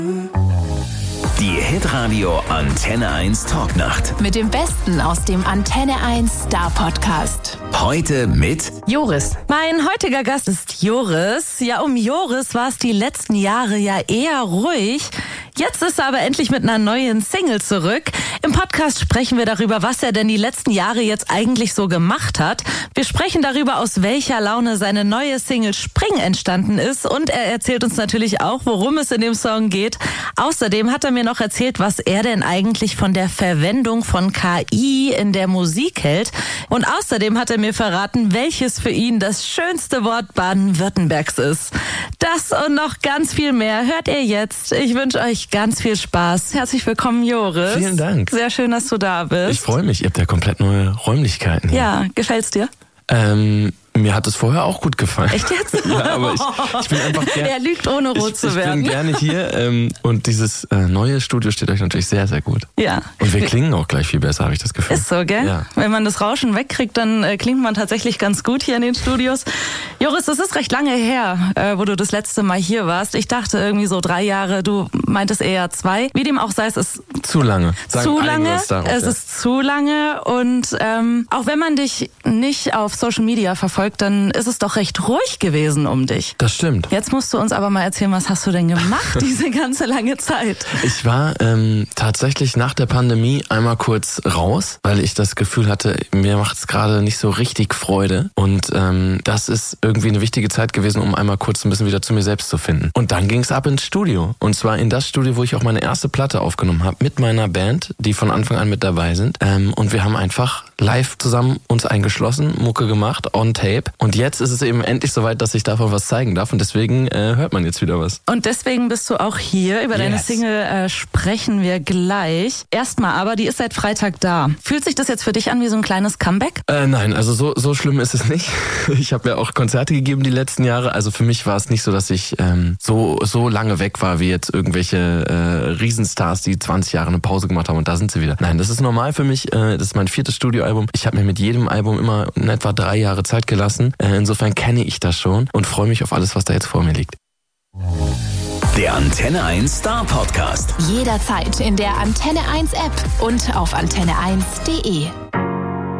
Die Hitradio Antenne 1 Talknacht. Mit dem Besten aus dem Antenne 1 Star Podcast. Heute mit Joris. Mein heutiger Gast ist Joris. Ja, um Joris war es die letzten Jahre ja eher ruhig. Jetzt ist er aber endlich mit einer neuen Single zurück. Im Podcast sprechen wir darüber, was er denn die letzten Jahre jetzt eigentlich so gemacht hat. Wir sprechen darüber, aus welcher Laune seine neue Single Spring entstanden ist. Und er erzählt uns natürlich auch, worum es in dem Song geht. Außerdem hat er mir noch erzählt, was er denn eigentlich von der Verwendung von KI in der Musik hält. Und außerdem hat er mir verraten, welches für ihn das schönste Wort Baden-Württembergs ist. Das und noch ganz viel mehr hört ihr jetzt. Ich wünsche euch ganz viel Spaß. Herzlich willkommen, Joris. Vielen Dank. Sehr schön, dass du da bist. Ich freue mich. Ihr habt ja komplett neue Räumlichkeiten hier. Ja, gefällt's dir? Mir hat es vorher auch gut gefallen. Echt jetzt? Ja, aber ich bin einfach gerne. Er lügt, ohne rot zu werden. Ich bin gerne hier und dieses neue Studio steht euch natürlich sehr, sehr gut. Ja. Und wir klingen auch gleich viel besser, habe ich das Gefühl. Ist so, gell? Ja. Wenn man das Rauschen wegkriegt, dann klingt man tatsächlich ganz gut hier in den Studios. Joris, das ist recht lange her, wo du das letzte Mal hier warst. Ich dachte irgendwie so 3 Jahre, du meintest eher 2. Wie dem auch sei, es ist zu lange. Zu lange. Es ist zu lange und auch wenn man dich nicht auf Social Media verfolgt, dann ist es doch recht ruhig gewesen um dich. Das stimmt. Jetzt musst du uns aber mal erzählen, was hast du denn gemacht diese ganze lange Zeit? Ich war tatsächlich nach der Pandemie einmal kurz raus, weil ich das Gefühl hatte, mir macht es gerade nicht so richtig Freude. Und das ist irgendwie eine wichtige Zeit gewesen, um einmal kurz ein bisschen wieder zu mir selbst zu finden. Und dann ging es ab ins Studio. Und zwar in das Studio, wo ich auch meine erste Platte aufgenommen habe, mit meiner Band, die von Anfang an mit dabei sind. Und wir haben einfach live zusammen uns eingeschlossen, Mucke gemacht, on tape. Und jetzt ist es eben endlich soweit, dass ich davon was zeigen darf. Und deswegen hört man jetzt wieder was. Und deswegen bist du auch hier. Über deine Single sprechen wir gleich. Erstmal aber, die ist seit Freitag da. Fühlt sich das jetzt für dich an wie so ein kleines Comeback? Nein, also so schlimm ist es nicht. Ich habe ja auch Konzerte gegeben die letzten Jahre. Also für mich war es nicht so, dass ich so lange weg war wie jetzt irgendwelche Riesenstars, die 20 Jahre eine Pause gemacht haben und da sind sie wieder. Nein, das ist normal für mich. Das ist mein 4. Studioalbum. Ich habe mir mit jedem Album immer in etwa 3 Jahre Zeit gelassen. Insofern kenne ich das schon und freue mich auf alles, was da jetzt vor mir liegt. der Antenne 1 Star Podcast. Jederzeit in der Antenne 1 App und auf antenne1.de.